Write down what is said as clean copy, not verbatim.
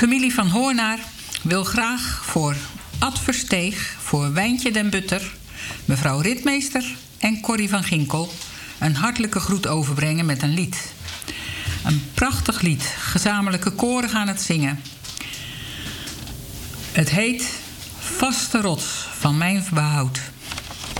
Familie van Hoornaar wil graag voor Ad Versteeg, voor Wijntje den Butter, mevrouw Ritmeester en Corrie van Ginkel een hartelijke groet overbrengen met een lied. Een prachtig lied. Gezamenlijke koren gaan het zingen. Het heet Vaste Rots van mijn behoud.